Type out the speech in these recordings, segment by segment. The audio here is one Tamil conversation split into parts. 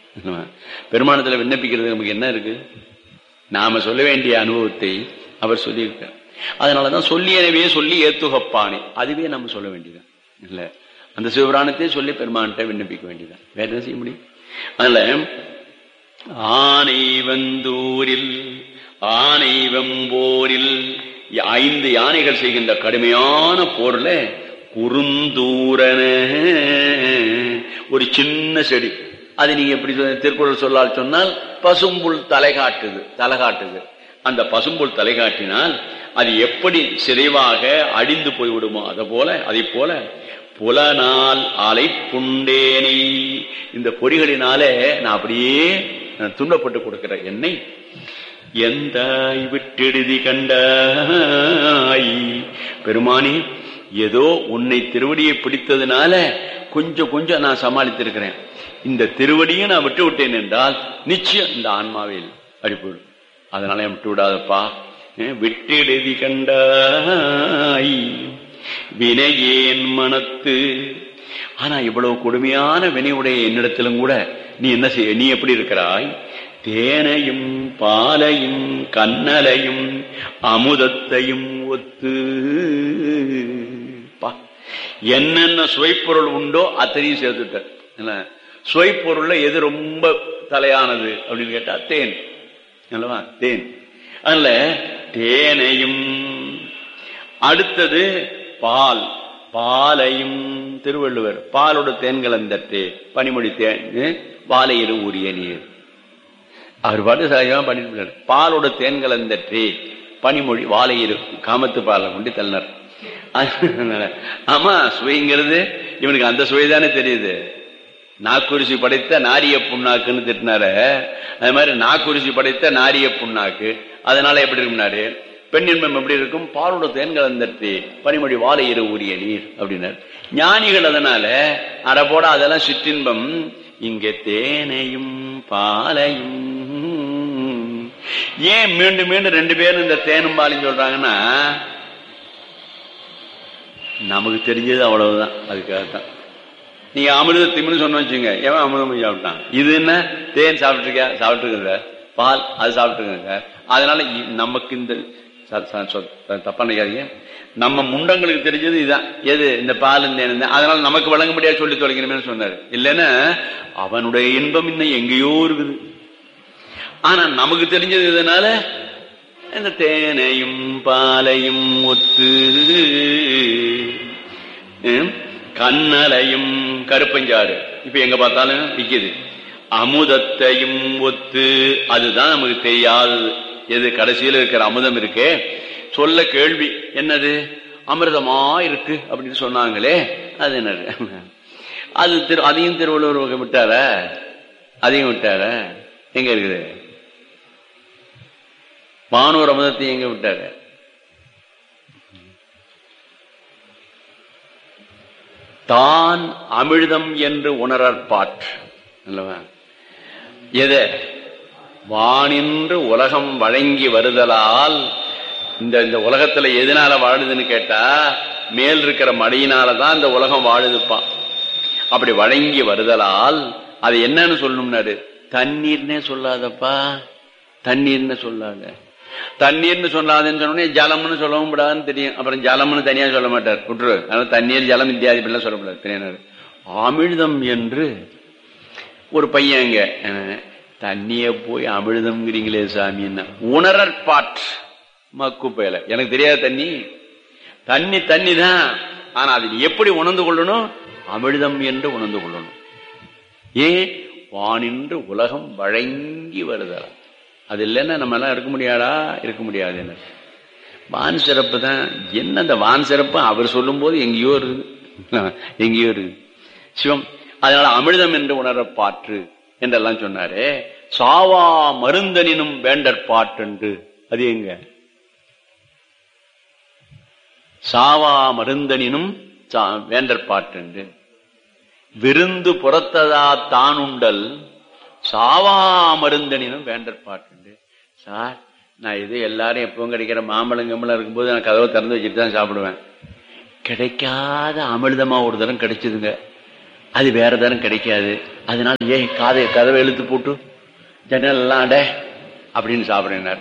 பெருமானத்துல விண்ணப்பிக்கிறது நமக்கு என்ன இருக்கு? நாம சொல்ல வேண்டிய அனுபவத்தை அவர் சொல்லியிருக்கார். அதனாலதான் சொல்லியனவே சொல்லி ஏத்துகப்பானே, அதுவே நம்ம சொல்ல வேண்டியதான் இல்ல. அந்த சிவபுராணத்தையே சொல்லி பெருமான்கிட்ட விண்ணப்பிக்க வேண்டியதான். வேற என்ன செய்ய முடியும்? அதனால ஆனை வந்தூரில் ஆனை வெம்போரில் 5 யானைகள் செய்கின்ற கடுமையான போர்ல குறுந்தூரன ஒரு சின்ன செடி, அது நீங்க எப்படி திருக்குறள் சொல்லால் சொன்னால் பசும்புல் தலை காட்டுது. அந்த பசும்புல் தலை காட்டினால் அது எப்படி சிதைவாக அடிந்து போய்விடுமோ அதை போல புலனால் அலை புண்டேனை, இந்த பொறிகளினாலே நான் அப்படியே துன்பப்பட்டு கொடுக்கிற என்னை எந்தாய் விட்டெழுதி கண்டாய். பெருமானி, ஏதோ உன்னை திருவடியை பிடித்ததுனால கொஞ்சம் நான் சமாளித்திருக்கிறேன். இந்த திருவடியை நான் விட்டு விட்டேன் என்றால் நிச்சயம் இந்த ஆன்மாவில் அடிப்படும். அதனால விட்டு விடாதப்பா, விட்டெழுதி கண்டாய் வினையேன் மனத்து. ஆனா இவ்வளவு கொடுமையான வினையுடைய என்னிடத்திலும் கூட நீ என்ன செய்ய, நீ எப்படி இருக்கிறாய்? தேனையும் பாலையும் கண்ணலையும் அமுதத்தையும் ஒத்து. என்னென்ன சுவைப்பொருள் உண்டோ அத்தனையும் சேர்த்துட்ட. சுவைப்பொருள்ல எது ரொம்ப தலையானது அப்படின்னு கேட்டா தேன் அல்லவா? தேன். அதனால தேனையும், அடுத்தது பால், பாலையும் திருவள்ளுவர் பாலோட தேன் கலந்தற்றே பனிமொழி தேன் வாழையிரு உரிய நீர். அவர் பாட்டு சகஜமா பண்ணிட்டு பாலோட தேன் கலந்தற்றே பனிமொழி வாழையிரு காமத்து பாலை கொண்டு தள்ளினார். ஆமா, சுவைங்கிறது இவனுக்கு அந்த சுவைதானே தெரியுது. நாக்குரிசி படைத்த நாரிய புண்ணாக்குன்னு திட்டினார, அது மாதிரி நாக்குரிசி படைத்த நாரிய புண்ணாக்கு. அதனால எப்படி இருக்கும்னாரு, பெண் இன்பம் எப்படி இருக்கும்? பாலோட தேன் கலந்தற்றே பனிமொழி வாழையிரு உரிய நீர் அப்படின்னாரு. ஞானிகள் அதனால அறப்போட அதெல்லாம் சிற்றின்பம். இங்க தேனையும் பாலையும். ஏன் மீண்டும் 2 பேரும் இந்த தேனும் பாலையும் சொல்றாங்கன்னா, நமக்கு தெரிஞ்சது அவ்வளவுதான். அதுக்காகத்தான் நீங்க அமிர்தத்தின்னு சொன்ன வச்சுங்க, ஏன் அமிர்தம் சாப்பிட்டான், இது என்ன தேன் சாப்பிட்டுருக்கேன் சார், பால் அது சாப்பிட்டுருக்கேன் சார். அதனால நமக்கு இந்த தப்பா நினைக்காதீங்க, நம்ம முண்டங்களுக்கு தெரிஞ்சது இதுதான். எது? இந்த பால் இந்த. அதனால நமக்கு வழங்க முடியாது சொல்லி தொலைக்கணுமே சொன்னாரு. இல்லைன்னா அவனுடைய இன்பம் இன்னும் எங்கேயோ இருக்குது. ஆனா நமக்கு தெரிஞ்சது இதனால இந்த தேனையும் பாலையும் ஒத்து கண்ணலையும் கருப்பஞ்சாறு இப்ப எங்க பார்த்தாலும் விக்குது. அமுதத்தையும் ஒத்து, அதுதான் நமக்கு தெரியாதது. எது? கடைசியில் இருக்கிற அமுதம் இருக்கே, சொல்ல கேள்வி என்னது? அமிர்தமா இருக்கு அப்படின்னு சொன்னாங்களே, அது என்னது? அது அதையும் திருவள்ளுவர் விட்டார, அதையும் விட்டார. எங்க இருக்குது? வானூர் அமுதத்தை எங்க விட்டாரு? தான் அமிழ்தம் என்று உணரற்பாற்று அல்லவா? எதை? வானின்று உலகம் வழங்கி வருதலால். இந்த உலகத்துல எதனால வாழுதுன்னு கேட்டா, மேல் இருக்கிற மடியினாலதான் இந்த உலகம் வாழுதுப்பான். அப்படி வழங்கி வருதலால் அது என்னன்னு சொல்லணும்னாரு, தண்ணீர்னே சொல்லாதப்பா, தண்ணீர்னு சொல்லாத. தண்ணீர்னு சொல்லாதுன்னு சொன்னோடனே ஜலம்னு சொல்லவும் கூடாதுன்னு தெரியும். அப்புறம் ஜலம்னு தனியா சொல்ல மாட்டார், விட்டுரு. அதனால தண்ணீர் ஜலம் இத்தியாதி இப்படிலாம் சொல்லக்கூடாது. தெரியாது. அமிழ்தம் என்று ஒரு பையன் இங்க தண்ணிய போய் அமிழ்தம்ங்கிறீங்களே சாமின்னா உணரற்பாற்று மக்கு பயல. எனக்கு தெரியாத தண்ணி தண்ணி தான். ஆனா அது எப்படி உணர்ந்து கொள்ளணும்? அமிழ்தம் என்று உணர்ந்து கொள்ளணும். ஏன்? வானின்று உலகம் வழங்கி வருதலாம். அது இல்லைன்னா நம்ம எல்லாம் இருக்க முடியாதா? இருக்க முடியாது. என்ன வான் சிறப்பு தான். என்ன அந்த வான் சிறப்பு அவர் சொல்லும் போது எங்கேயோ இருக்குது, எங்கேயோ இருக்கு சிவம். அதனால அமிழ்தம் என்று உணரப்பாற்று என்றெல்லாம் சொன்னாரு. சாவா மருந்தனினும் வேண்டற்பாற்று, அது எங்க? சாவா மருந்தனினும் வேண்டற்பாற்று. விருந்து புறத்ததா தானுண்டல் சாவா மருந்தனினும் வேண்டற்பாற்று. சார், நான் இது எல்லாரும் எப்பவும் கிடைக்கிற மாம்பழம் கம்பளம் இருக்கும்போது நான் கதவை திறந்து வச்சுட்டு தான் சாப்பிடுவேன். கிடைக்காத அமிர்தமா ஒரு தரம் கிடைச்சதுங்க, அது வேற தரம் கிடைக்காது. அதனால கதவை இழுத்து போட்டு ஜன்னல் எல்லாம் அட அப்படின்னு சாப்பிடுறார்.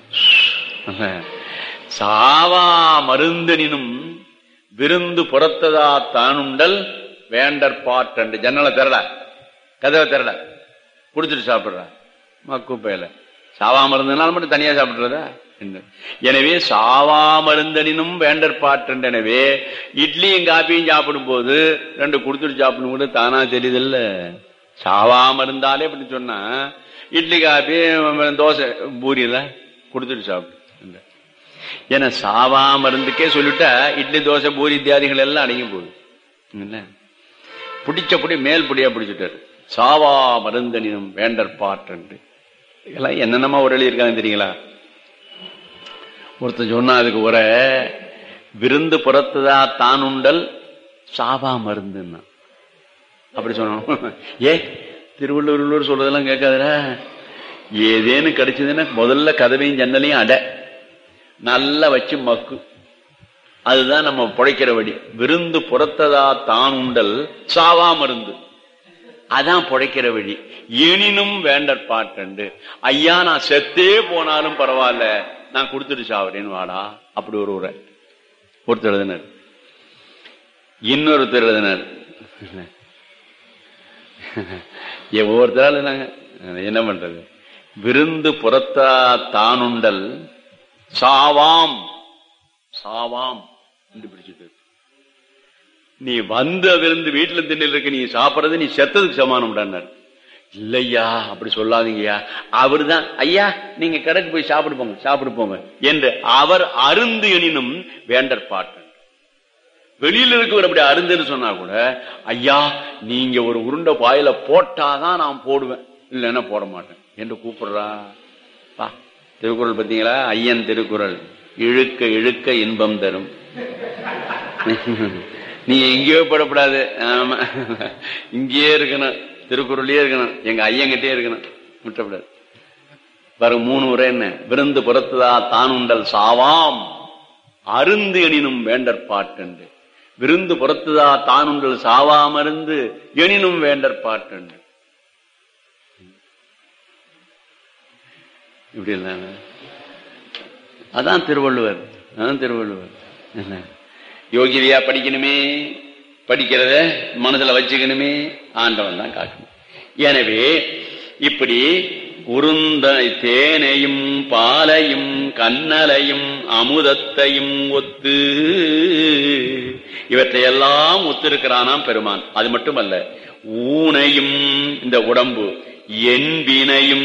சாவா மருந்தனினும் விருந்து புறத்ததா தானுண்டல் வேண்டற்பாற்று. ஜன்னலை திறல, கதவை திறல, குடிச்சிட்டு சாப்பிடுற மக்குப்பையில. சாவா மருந்துனால மட்டும் தனியா சாப்பிடுறதா? எனவே சாவா மருந்தனினும் வேண்டற்பாற்று. எனவே இட்லியும் காப்பியும் சாப்பிடும் போது ரெண்டு குடுத்துட்டு சாப்பிடும் கூட தானா தெரியுதில்ல. சாவா மருந்தாலே அப்படி சொன்னா இட்லி காப்பி தோசை பூரியில குடுத்துட்டு சாப்பிடு. ஏன்னா சாவா மருந்துக்கே சொல்லிட்டா இட்லி தோசை பூரி இத்தியாதிகள் எல்லாம் அடங்கி போகுது. பிடிச்ச புடி மேல் புடியா பிடிச்சிட்டாரு. சாவா மருந்தனினும் வேண்டற்பாற்று. இதெல்லாம் என்னென்னமா ஒரு எழுதியிருக்காங்க தெரியுங்களா? ஒருத்தர் சொன்னா அதுக்கு ஒரு விருந்து புறத்துதா தானுண்டல் சாவா மருந்துன்னா அப்படி சொன்னோம். திருவள்ளுவர் சொல்றதெல்லாம் கேட்காதுல. ஏதேன்னு கிடைச்சதுன்னா முதல்ல கதவையும் ஜன்னலையும் அட நல்லா வச்சு மக்கு. அதுதான் நம்ம புழைக்கிற வழி. விருந்து புறத்ததா தானுண்டல் சாவா மருந்து, அதான் புழைக்கிற வழி. எனினும் வேண்டற்பாற்று. ஐயா நான் செத்தே போனாலும் பரவாயில்ல, நான் கொடுத்துட்டு சாவறேன்னு வாடா. அப்படி ஒருத்தர் எழுதினார். இன்னொருத்தர் எழுதினார். ஒவ்வொருத்தரால் என்ன பண்றது? விருந்து புறத்தா தானுண்டல் சாவாம் சாவாம் என்று பிடிச்சிட்டு. நீ வந்த விருந்து வீட்டுல திண்ணில் இருக்க, நீ சாப்பிடறது நீ செத்ததுக்கு சமானம். இல்லையா அப்படி சொல்லாதீங்கய்யா. அவரு தான் ஐயா நீங்க கடைக்கு போய் சாப்பிடு போங்க என்று அவர் அருந்து எனினும் வேண்டற்பாற்று. வெளியில இருக்கவர் அப்படி அருந்துன்னு சொன்னா கூட ஐயா நீங்க ஒரு உருண்டை பாயில போட்டாதான் நான் போடுவேன், இல்லைன்னா போட மாட்டேன் என்று கூப்பிடுறா. திருக்குறள் பார்த்தீங்களா? ஐயன் திருக்குறள் இழுக்க இழுக்க இன்பம் தரும். நீ எங்கேயோ படப்படாது, ஆமா இங்கேயே இருக்கணும், திருக்குறளே இருக்கணும், எங்க ஐயங்கிட்டே இருக்கணும், விட்டப்படாது. வரும் 3 முறை என்ன? விருந்து புறத்துதா தானுண்டல் சாவாம் அருந்து எனினும் வேண்டற்பாற்று. விருந்து புறத்துதா தானுண்டல் சாவாம் அருந்து எனினும் வேண்டற்பாற்று. இப்படி இல்ல, அதான் திருவள்ளுவர். என்ன யோகிதையா படிக்கணுமே, படிக்கிறத மனசுல வச்சுக்கணுமே, ஆண்டவன் தான் காக்கணும். எனவே இப்படி உருந்த தேனையும் பாலையும் கண்ணலையும் அமுதத்தையும் ஒத்து இவற்றையெல்லாம் ஒத்திருக்கிறானாம் பெருமான். அது மட்டுமல்ல, ஊனையும் இந்த உடம்பு என்பினையும்,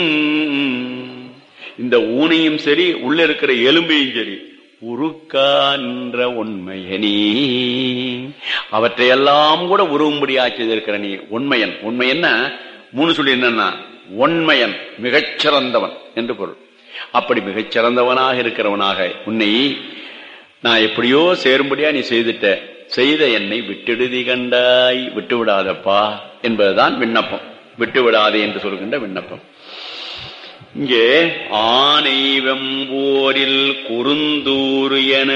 இந்த ஊனையும் சரி உள்ள இருக்கிற எலும்பையும் சரி உருக்கான்ற உண்மையனி, அவற்றையெல்லாம் கூட உருவும்படியா செய்திருக்கிற நீ உண்மையன். உண்மையன்னா 3 சொல்லி என்னன்னா உண்மையன் மிகச்சிறந்தவன் என்று பொருள். அப்படி மிகச்சிறந்தவனாக இருக்கிறவனாக உன்னை நான் எப்படியோ சேரும்படியா நீ செய்த என்னை விட்டுடுதி கண்டாய், விட்டு விடாதப்பா என்பதுதான் விண்ணப்பம். விட்டு விடாதே என்று சொல்கின்ற விண்ணப்பம். இங்கே ஆனை வெம்போரில் குறுந்தூறு என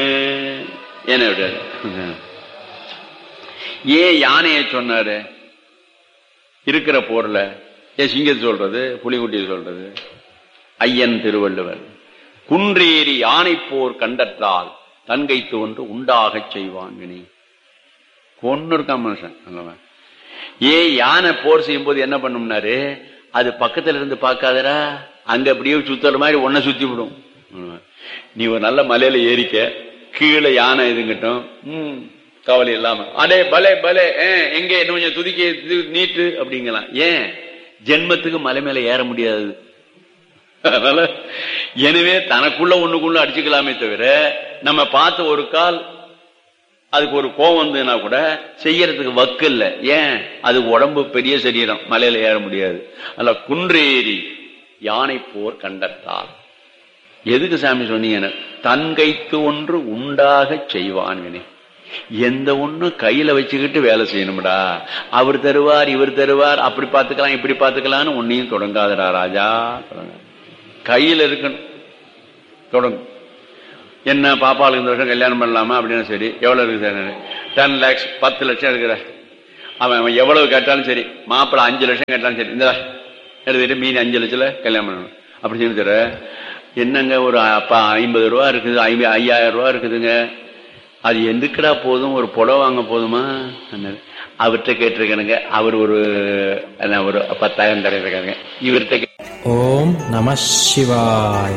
ஏன் யானையை சொன்னாரு? இருக்கிற போர்ல ஏன் சிங்கத்தை சொல்றது, புலிகுட்டியை சொல்றது? ஐயன் திருவள்ளுவர் குன்றேறி யானை போர் கண்டற்றால் தன்கை தோன்று உண்டாக செய்வான் வினை. கொன்னு இருக்கான் மனுஷன். ஏன் யானை போர் செய்யும் போது என்ன பண்ணும்னாரு, அது பக்கத்துல இருந்து பார்க்காதரா, அங்க அப்படியே சுத்துற மாதிரி ஒன்ன சுத்தி விடும். நீ ஒரு நல்ல மலையில ஏறிக்க, கீழே யானை இதுங்கட்டும், கவலை இல்லாம அடே பலே பலே எங்க என்ன கொஞ்சம் துதிக்க நீட்டு அப்படிங்கலாம். ஏன்? ஜென்மத்துக்கு மலை மேல ஏற முடியாது. அதனால எனவே தனக்குள்ள ஒண்ணுக்குள்ள அடிச்சுக்கலாமே தவிர, நம்ம பார்த்த ஒரு கால் அதுக்கு ஒரு கோவம் வந்ததுன்னா கூட செய்யறதுக்கு வக்கு இல்லை. ஏன்? அது உடம்பு பெரிய சரீரம், மலையில ஏற முடியாது. அல்ல குன்றேறி யானை போர் கண்டத்தால். எதுக்கு சாமி சொன்னீங்க? தன்கைத்து ஒன்று உண்டாக செய்வான் வினை. எந்த ஒண்ணு கையில வச்சுக்கிட்டு வேலை செய்யணும்டா. அவர் தருவார் இவர் தருவார், அப்படி பார்த்துக்கலாம் இப்படி பார்த்துக்கலான்னு ஒன்னையும் தொடங்காதடா ராஜா. கையில இருக்கணும், தொடங்கும். என்ன பாப்பாளுக்கு இந்த வருஷம் கல்யாணம் பண்ணலாமா அப்படின்னு. சரி, எவ்வளவு இருக்கு சார்? 10 lakhs 10 லட்சம் இருக்கிற அவன் எவ்வளவு கேட்டாலும் சரி, மாப்பிள்ளை 5 லட்சம் கேட்டாலும் சரி, இந்த எழுதிட்டு மீன் 5 லட்சத்துல கல்யாணம் பண்ணணும் அப்படி சொல்லி என்னங்க ஒரு 50 ரூபா இருக்குது, 5000 ரூபா இருக்குதுங்க, அது எதுக்குடா போதும், ஒரு புடவை வாங்க போதுமா? அவர்கிட்ட கேட்டிருக்கானுங்க. அவர் ஒரு 10,000 தரையிருக்காங்க. இவர்கிட்ட ஓம் நம சிவாய்.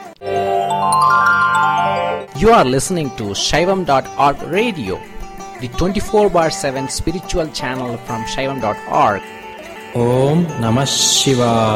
You are listening to Shaivam.org radio, the 24/7 spiritual channel from Shaivam.org. Om Namah Shivaya.